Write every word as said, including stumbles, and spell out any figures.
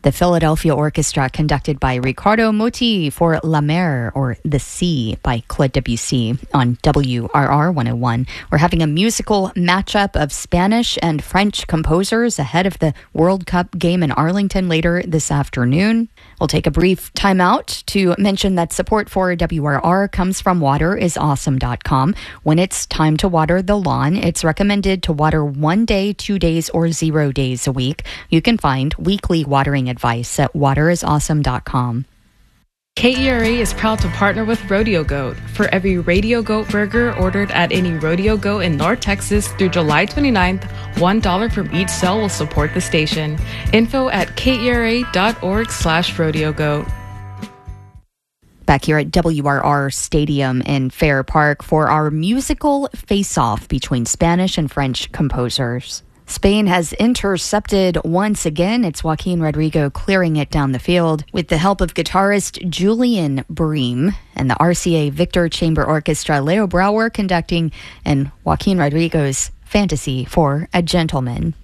The Philadelphia Orchestra, conducted by Riccardo Muti, for La Mer, or The Sea, by Claude Debussy, on W R R one oh one. We're having a musical matchup of Spanish and French composers ahead of the World Cup game in Arlington later this afternoon. We'll take a brief timeout to mention that support for W R R comes from water is awesome dot com. When it's time to water the lawn, it's recommended to water one day, two days, or zero days a week. You can find weekly watering advice at water is awesome dot com. K E R A is proud to partner with Rodeo Goat. For every Radio Goat burger ordered at any Rodeo Goat in North Texas through July twenty-ninth, one dollar from each sale will support the station. Info at kera.org slash Rodeo Goat. Back here at W R R Stadium in Fair Park for our musical face-off between Spanish and French composers. Spain has intercepted once again. It's Joaquin Rodrigo clearing it down the field with the help of guitarist Julian Bream and the R C A Victor Chamber Orchestra. Leo Brouwer conducting, and Joaquin Rodrigo's Fantasy for a Gentleman.